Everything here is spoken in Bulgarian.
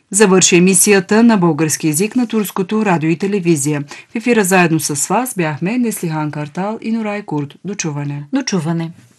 Завърши емисията на български език на турското радио и телевизия. В ефира заедно с вас бяхме Неслихан Картал и Нурай Курд. До чуване. До чуване.